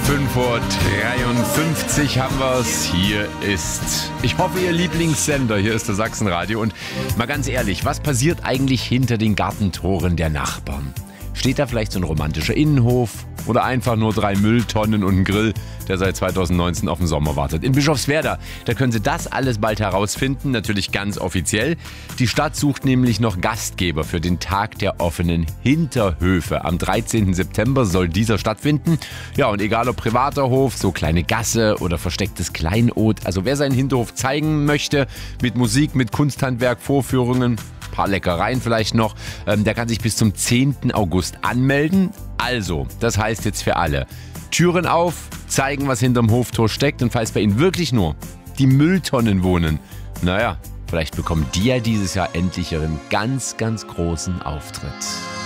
5:53 haben wir es. Hier ist, ich hoffe, Ihr Lieblingssender. Hier ist der Sachsenradio. Und mal ganz ehrlich, was passiert eigentlich hinter den Gartentoren der Nachbarn? Steht da vielleicht so ein romantischer Innenhof oder einfach nur 3 Mülltonnen und ein Grill, der seit 2019 auf den Sommer wartet? In Bischofswerda, da können Sie das alles bald herausfinden, natürlich ganz offiziell. Die Stadt sucht nämlich noch Gastgeber für den Tag der offenen Hinterhöfe. Am 13. September soll dieser stattfinden. Ja, und egal ob privater Hof, so kleine Gasse oder verstecktes Kleinod, also wer seinen Hinterhof zeigen möchte, mit Musik, mit Kunsthandwerk, Vorführungen, paar Leckereien vielleicht noch, der kann sich bis zum 10. August anmelden. Also, das heißt jetzt für alle: Türen auf, zeigen, was hinterm Hoftor steckt, und falls bei Ihnen wirklich nur die Mülltonnen wohnen, naja, vielleicht bekommen die ja dieses Jahr endlich ihren ganz, ganz großen Auftritt.